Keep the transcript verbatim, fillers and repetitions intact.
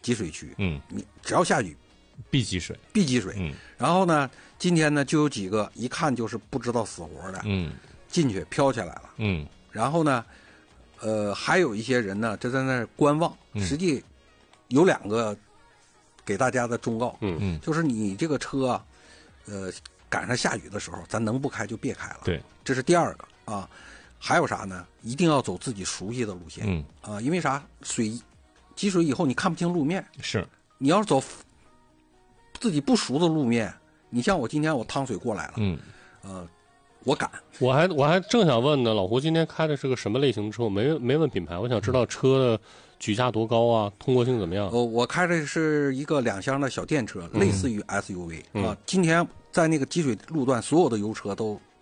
积水区， 嗯， 你只要下雨， 必积水， 必积水。 嗯， 然后呢，今天呢就有几个一看就是不知道死活的， 嗯， 进去飘起来了， 嗯， 然后呢，呃，还有一些人呢就在那儿观望。 嗯、 实际有两个给大家的忠告， 嗯嗯， 就是你这个车啊，呃，赶上下雨的时候，咱能不开就别开了。 对， 这是第二个啊。还有啥呢？一定要走自己熟悉的路线。 嗯啊，因为啥？水积水以后你看不清路面， 是你要是走自己不熟的路面，你像我今天我趟水过来了， 嗯， 呃，我赶。 我还我还正想问呢，老胡今天开的是个什么类型的车？我没没问品牌，我想知道车的举架多高啊，通过性怎么样？ 哦，我开的是一个两厢的小电车， 嗯、 类似于 S U V、 嗯、 啊。今天在那个积水路段，所有的油车都